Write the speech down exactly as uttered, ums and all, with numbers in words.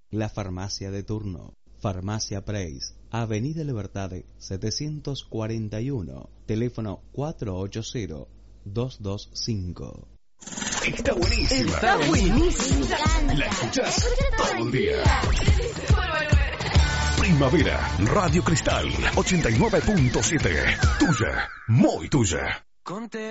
La farmacia de turno. Farmacia Preis, Avenida Libertad setecientos cuarenta y uno, teléfono cuatro ocho cero, dos dos cinco. Está buenísima. Está buenísima. La escuchás todo el día. Primavera, Radio Cristal, ochenta y nueve punto siete. Tuya, muy tuya.